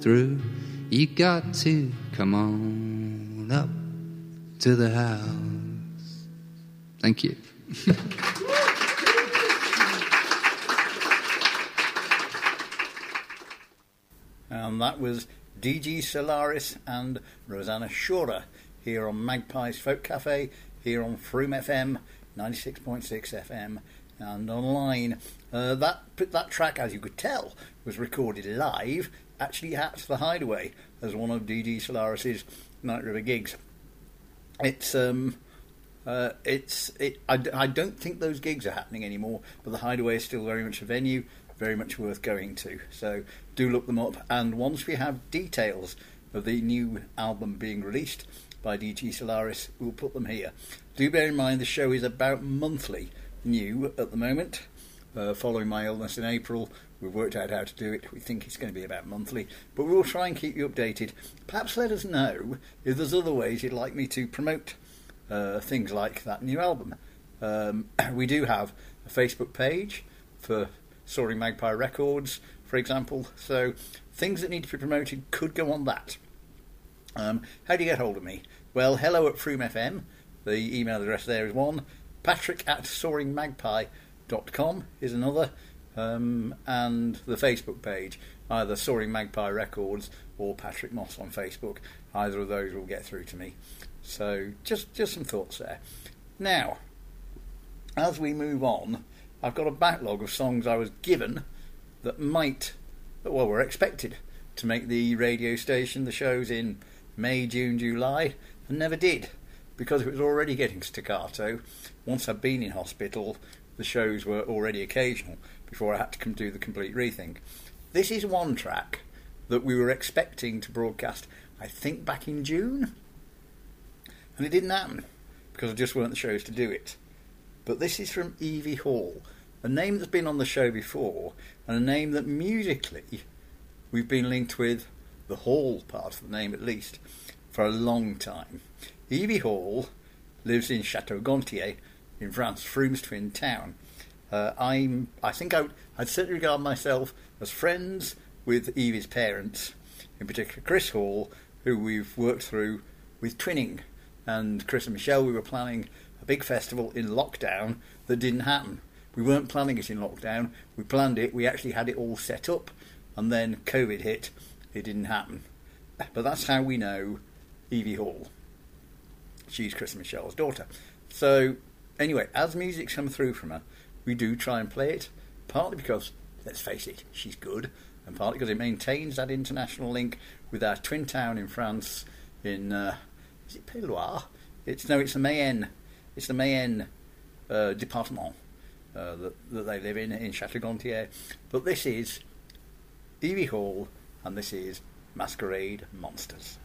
through. You got to come on up to the house. Thank you. And that was DG Solaris and Rosanna Shora here on Magpie's Folk Cafe, here on Froome FM, 96.6 FM, and online. That track, as you could tell, was recorded live, actually at the Hideaway as one of DG Solaris's Night River gigs. I don't think those gigs are happening anymore, but the Hideaway is still very much a venue, very much worth going to. So do look them up, and once we have details of the new album being released by DG Solaris, we'll put them here. Do bear in mind the show is about monthly new at the moment. Following my illness in April, we've worked out how to do it. We think it's going to be about monthly, but we'll try and keep you updated. Perhaps let us know if there's other ways you'd like me to promote things like that new album. We do have a Facebook page for Soaring Magpie Records, for example, so things that need to be promoted could go on that. How do you get hold of me? Well, hello at Froome FM. The email address there is one. Patrick@soaringmagpie.com is another. And the Facebook page, either Soaring Magpie Records or Patrick Moss on Facebook. Either of those will get through to me. So just some thoughts there. Now, as we move on, I've got a backlog of songs I was given that were expected to make the radio station, the shows in May, June, July, and never did, because it was already getting staccato. Once I'd been in hospital, the shows were already occasional before I had to come do the complete rethink. This is one track that we were expecting to broadcast, I think back in June, and it didn't happen because there just weren't the shows to do it. But this is from Evie Hall, a name that's been on the show before, and a name that musically we've been linked with, the Hall part of the name at least, for a long time. Evie Hall lives in Château-Gontier in France, Froome's twin town. I think I'd certainly regard myself as friends with Evie's parents, in particular Chris Hall, who we've worked through with twinning. And Chris and Michelle, we were planning a big festival in lockdown that didn't happen. We weren't planning it in lockdown. We planned it. We actually had it all set up. And then COVID hit. It didn't happen. But that's how we know Evie Hall. She's Chris and Michelle's daughter. So, anyway, as music's come through from her, we do try and play it. Partly because, let's face it, she's good. And partly because it maintains that international link with our twin town in France in... is it Pays-de-Loire? It's the Mayenne. It's the Mayenne department that they live in Château-Gontier. But this is Evie Hall, and this is Masquerade Monsters.